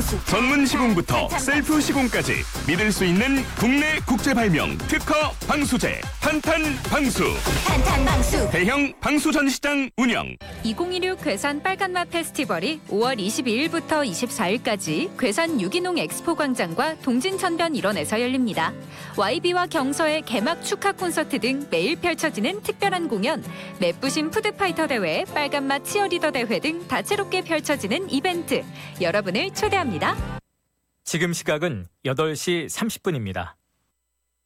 방수. 전문 시공부터 셀프 시공까지 믿을 수 있는 국내 국제 발명 특허 방수제 탄탄방수. 탄탄방수. 대형 방수 전시장 운영. 2016 괴산 빨간맛 페스티벌이 5월 22일부터 24일까지 괴산 유기농 엑스포 광장과 동진천변 일원에서 열립니다. YB와 경서의 개막 축하 콘서트 등 매일 펼쳐지는 특별한 공연, 매부심 푸드파이터 대회, 빨간맛 치어리더 대회 등 다채롭게 펼쳐지는 이벤트. 여러분을 초대합니다. 지금 시각은 8시 30분입니다.